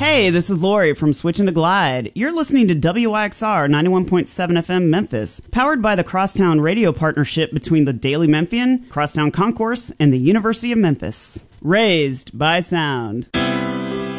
Hey, this is Lori from Switchin' to Glide. You're listening to WYXR 91.7 FM Memphis, powered by the Crosstown Radio partnership between the Daily Memphian, Crosstown Concourse, and the University of Memphis. Raised by sound.